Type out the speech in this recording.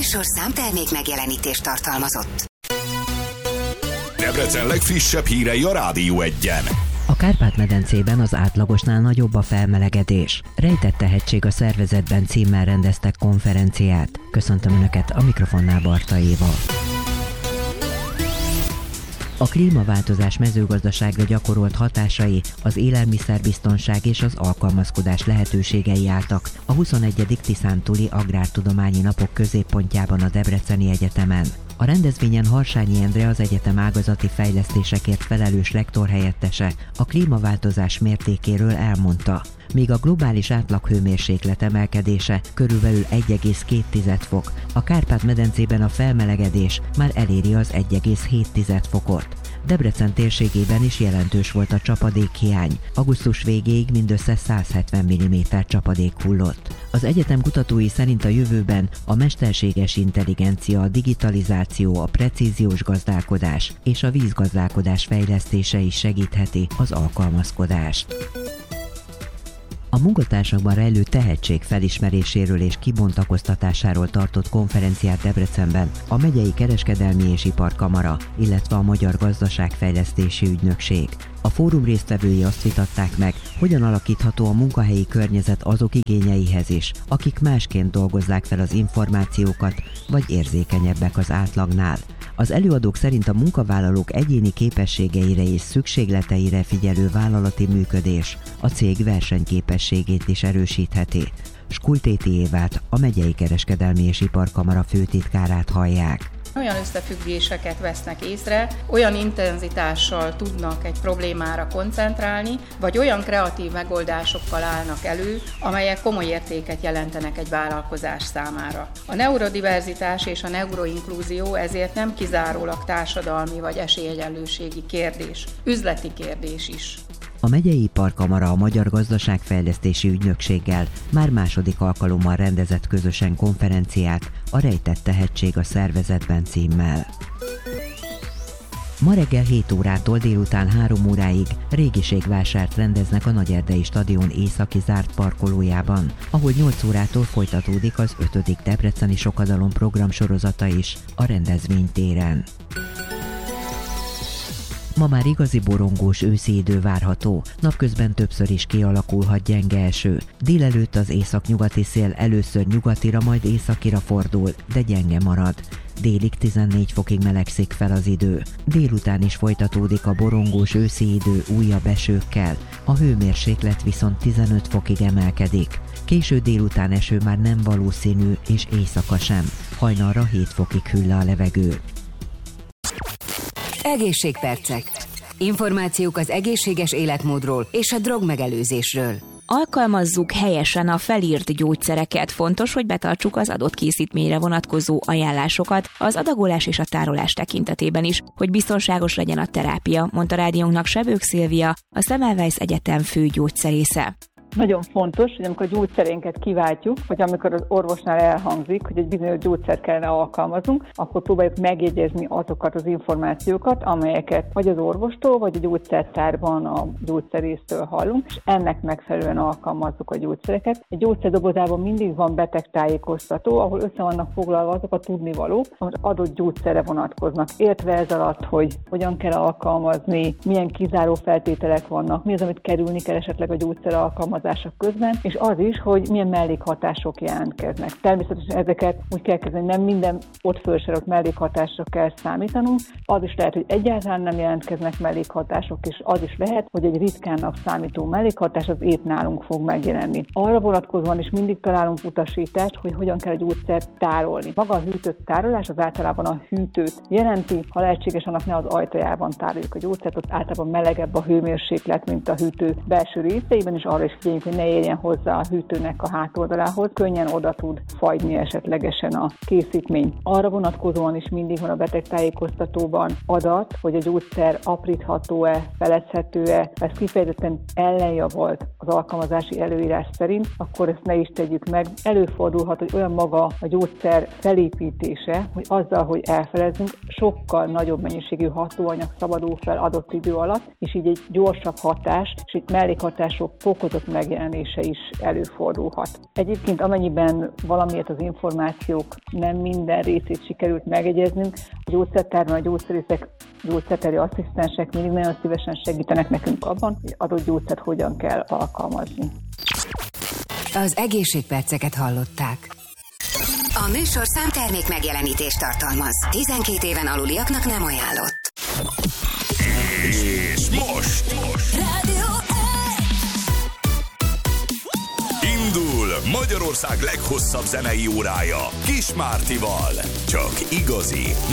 műsor számtermék megjelenítést tartalmazott. Debrecen legfrissebb hírei a Rádió 1-en. A Kárpát-medencében az átlagosnál nagyobb a felmelegedés. Rejtett tehetség a szervezetben címmel rendeztek konferenciát. Köszöntöm Önöket, a mikrofonnál Barta Éva. A klímaváltozás mezőgazdaságra gyakorolt hatásai, az élelmiszerbiztonság és az alkalmazkodás lehetőségei álltak a 21. Tiszántúli Agrártudományi Napok középpontjában a Debreceni Egyetemen. A rendezvényen Harsányi Endre, az egyetem ágazati fejlesztésekért felelős rektorhelyettese a klímaváltozás mértékéről elmondta. Míg a globális átlaghőmérséklet emelkedése körülbelül 1,2 fok, a Kárpát-medencében a felmelegedés már eléri az 1,7 fokot. Debrecen térségében is jelentős volt a csapadékhiány. Augusztus végéig mindössze 170 mm csapadék hullott. Az egyetem kutatói szerint a jövőben a mesterséges intelligencia, a digitalizáció, a precíziós gazdálkodás és a vízgazdálkodás fejlesztése is segítheti az alkalmazkodást. A munkatársakban rejlő tehetség felismeréséről és kibontakoztatásáról tartott konferenciát Debrecenben a Megyei Kereskedelmi és Iparkamara, illetve a Magyar Gazdaságfejlesztési Ügynökség. A fórum résztvevői azt vitatták meg, hogyan alakítható a munkahelyi környezet azok igényeihez is, akik másként dolgozzák fel az információkat, vagy érzékenyebbek az átlagnál. Az előadók szerint a munkavállalók egyéni képességeire és szükségleteire figyelő vállalati működés a cég versenyképességét is erősítheti. Skultéti Évát, a Megyei Kereskedelmi és Iparkamara főtitkárát hallják. Olyan összefüggéseket vesznek észre, olyan intenzitással tudnak egy problémára koncentrálni, vagy olyan kreatív megoldásokkal állnak elő, amelyek komoly értéket jelentenek egy vállalkozás számára. A neurodiverzitás és a neuroinklúzió ezért nem kizárólag társadalmi vagy esélyegyenlőségi kérdés, üzleti kérdés is. A Megyei Iparkamara a Magyar Gazdaságfejlesztési Ügynökséggel már második alkalommal rendezett közösen konferenciát a Rejtett tehetség a szervezetben címmel. Ma reggel 7 órától délután 3 óráig régiségvásárt rendeznek a Nagyerdei Stadion északi zárt parkolójában, ahol 8 órától folytatódik az 5. Debreceni Sokadalom programsorozata is a rendezvénytéren. Ma már igazi borongós őszi idő várható, napközben többször is kialakulhat gyenge eső. Délelőtt az északnyugati szél először nyugatira, majd északira fordul, de gyenge marad. Délig 14 fokig melegszik fel az idő. Délután is folytatódik a borongós őszi idő újabb esőkkel, a hőmérséklet viszont 15 fokig emelkedik. Késő délután eső már nem valószínű, és éjszaka sem. Hajnalra 7 fokig hűl le a levegő. Egészségpercek. Információk az egészséges életmódról és a drogmegelőzésről. Alkalmazzuk helyesen a felírt gyógyszereket. Fontos, hogy betartsuk az adott készítményre vonatkozó ajánlásokat az adagolás és a tárolás tekintetében is, hogy biztonságos legyen a terápia, mondta rádiónknak Sebők Szilvia, a Semmelweis Egyetem főgyógyszerésze. Nagyon fontos, hogy amikor a gyógyszerénket kiváltjuk, vagy amikor az orvosnál elhangzik, hogy egy bizonyos gyógyszert kellene alkalmaznunk, akkor próbáljuk megjegyezni azokat az információkat, amelyeket vagy az orvostól, vagy a gyógyszertárban a gyógyszerésztől hallunk, és ennek megfelelően alkalmazzuk a gyógyszereket. Egy gyógyszerdobozában mindig van betegtájékoztató, ahol össze vannak foglalva azok a tudnivalók, az adott gyógyszerre vonatkoznak. Értve ez alatt, hogy hogyan kell alkalmazni, milyen kizáró feltételek vannak, mi az, amit kerülni kell esetleg a gyógyszer alkalmazások közben, és az is, hogy milyen mellékhatások jelentkeznek. Természetesen ezeket úgy kell kezdeni, nem minden ott felsorolt mellékhatásra kell számítanunk. Az is lehet, hogy egyáltalán nem jelentkeznek mellékhatások, és az is lehet, hogy egy ritkának számító mellékhatás az épp nálunk fog megjelenni. Arra vonatkozóan is mindig találunk utasítást, hogy hogyan kell a gyógyszert tárolni. Maga a hűtött tárolás az általában a hűtőt jelenti, ha lehetséges, annak ne az ajtajában tároljuk a gyógyszert, ott általában melegebb a hőmérséklet, mint a hűtő belső részeiben, és arra is figyeljünk, hogy ne érjen hozzá a hűtőnek a hátoldalához, könnyen oda tud fagyni esetlegesen a készítmény. Arra vonatkozóan is mindig van a betegtájékoztatóban adat, hogy a gyógyszer aprítható-e, felezhető-e, ez kifejezetten ellenjavolt az alkalmazási előírás szerint, akkor ezt ne is tegyük meg. Előfordulhat, hogy olyan maga a gyógyszer felépítése, hogy azzal, hogy elfelezzünk, sokkal nagyobb mennyiségű hatóanyag szabadul fel adott idő alatt, és így egy gyorsabb hatás, és itt mellékhatások fokozott megjelenése is előfordulhat. Egyébként amennyiben valamiért az információk nem minden részét sikerült megegyeznünk, a gyógyszertárban a gyógyszerészek, gyógyszertári asszisztensek mindig nagyon szívesen segítenek nekünk abban, hogy adott gyógyszert hogyan kell alkalmazni. Az egészségperceket hallották. A műsor számtermék megjelenítést tartalmaz. 12 éven aluliaknak nem ajánlott. És most Rádió indul Magyarország leghosszabb zenei órája Kis Mártival. Csak igazi